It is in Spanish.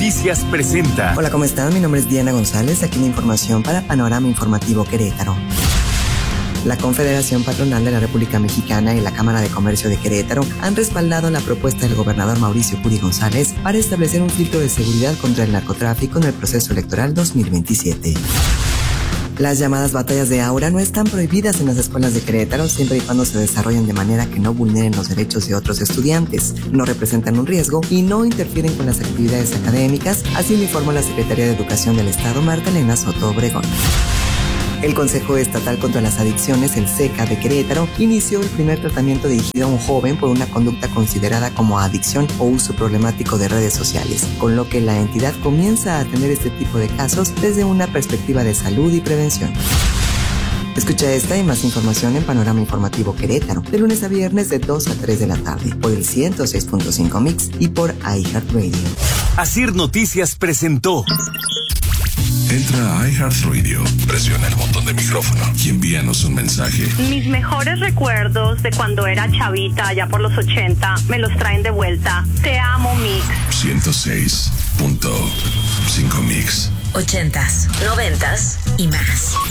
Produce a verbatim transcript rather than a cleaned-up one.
Noticias presenta. Hola, ¿cómo están? Mi nombre es Diana González, aquí la información para Panorama Informativo Querétaro. La Confederación Patronal de la República Mexicana y la Cámara de Comercio de Querétaro han respaldado la propuesta del gobernador Mauricio Curi González para establecer un filtro de seguridad contra el narcotráfico en el proceso electoral dos mil veintisiete. Las llamadas batallas de aura no están prohibidas en las escuelas de Querétaro siempre y cuando se desarrollen de manera que no vulneren los derechos de otros estudiantes, no representan un riesgo y no interfieren con las actividades académicas, así lo informó la Secretaría de Educación del Estado, Marta Elena Soto Obregón. El Consejo Estatal contra las Adicciones, el SECA de Querétaro, inició el primer tratamiento dirigido a un joven por una conducta considerada como adicción o uso problemático de redes sociales, con lo que la entidad comienza a atender este tipo de casos desde una perspectiva de salud y prevención. Escucha esta y más información en Panorama Informativo Querétaro, de lunes a viernes de dos a tres de la tarde, por el ciento seis punto cinco Mix y por iHeartRadio. Asir Noticias presentó. Entra a iHeartRadio, presiona el botón de micrófono y envíanos un mensaje. Mis mejores recuerdos de cuando era chavita, allá por los ochenta, me los traen de vuelta. Te amo, Mix. ciento seis punto cinco Mix. Ochentas, noventas y más.